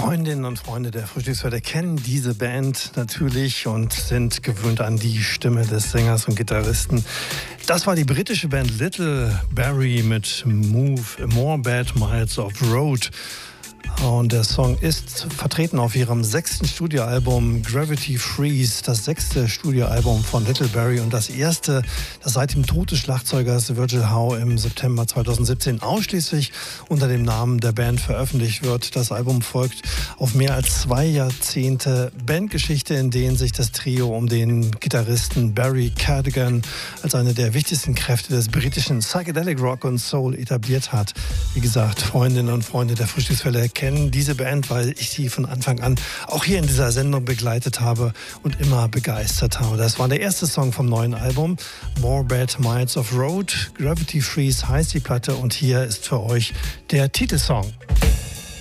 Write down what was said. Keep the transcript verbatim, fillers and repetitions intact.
Freundinnen und Freunde der Frühstückswelle kennen diese Band natürlich und sind gewöhnt an die Stimme des Sängers und Gitarristen. Das war die britische Band Little Barrie mit Move More Bad Miles of Road. Und der Song ist vertreten auf ihrem sechsten Studioalbum Gravity Freeze, das sechste Studioalbum von Little Barrie und das erste, das seit dem Tod des Schlagzeugers Virgil Howe im September zweitausendsiebzehn ausschließlich unter dem Namen der Band veröffentlicht wird. Das Album folgt auf mehr als zwei Jahrzehnte Bandgeschichte, in denen sich das Trio um den Gitarristen Barry Cardigan als eine der wichtigsten Kräfte des britischen Psychedelic Rock und Soul etabliert hat. Wie gesagt, Freundinnen und Freunde der Frühstückswelle kennen diese Band, weil ich sie von Anfang an auch hier in dieser Sendung begleitet habe und immer begeistert habe. Das war der erste Song vom neuen Album, More Bad Miles of Road. Gravity Freeze heißt die Platte und hier ist für euch der Titelsong.